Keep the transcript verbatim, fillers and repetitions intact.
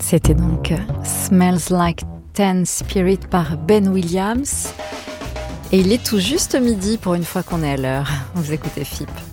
C'était donc euh, Smells Like Teen Spirit par Ben Williams. Et il est tout juste midi pour une fois qu'on est à l'heure. Vous écoutez F I P.